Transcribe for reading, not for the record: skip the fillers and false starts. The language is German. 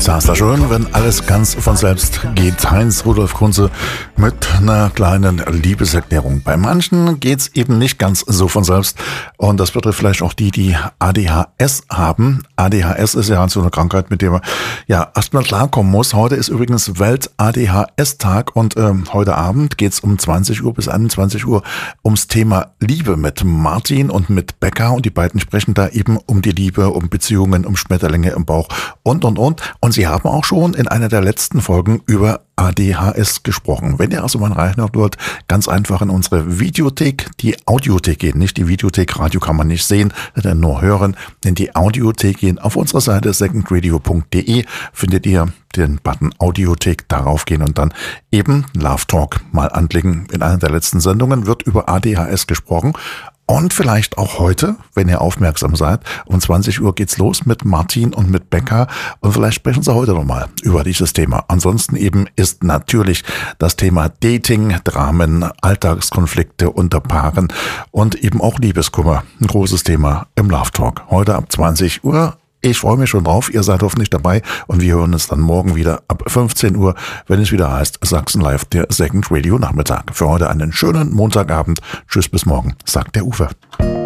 Ist das schön, wenn alles ganz von selbst geht. Heinz Rudolf Kunze mit einer kleinen Liebeserklärung. Bei manchen geht's eben nicht ganz so von selbst. Und das betrifft vielleicht auch die, die ADHS haben. ADHS ist ja so eine Krankheit, mit der man ja erstmal klarkommen muss. Heute ist übrigens Welt-ADHS-Tag und heute Abend geht's um 20 Uhr bis 21 Uhr ums Thema Liebe mit Martin und mit Becca. Und die beiden sprechen da eben um die Liebe, um Beziehungen, um Schmetterlinge im Bauch und. Und sie haben auch schon in einer der letzten Folgen über ADHS gesprochen. Wenn ihr also mal reinhören wollt, ganz einfach in unsere Videothek, die Audiothek gehen, nicht die Videothek, Radio kann man nicht sehen, sondern nur hören, in die Audiothek gehen. Auf unserer Seite secondradio.de findet ihr den Button Audiothek, darauf gehen und dann eben Love Talk mal anklicken. In einer der letzten Sendungen wird über ADHS gesprochen. Und vielleicht auch heute, wenn ihr aufmerksam seid, um 20 Uhr geht's los mit Martin und mit Becca und vielleicht sprechen sie heute nochmal über dieses Thema. Ansonsten eben ist natürlich das Thema Dating, Dramen, Alltagskonflikte unter Paaren und eben auch Liebeskummer ein großes Thema im Love Talk. Heute ab 20 Uhr. Ich freue mich schon drauf, ihr seid hoffentlich dabei und wir hören uns dann morgen wieder ab 15 Uhr, wenn es wieder heißt Sachsen Live, der Second Radio Nachmittag. Für heute einen schönen Montagabend. Tschüss bis morgen, sagt der Uwe.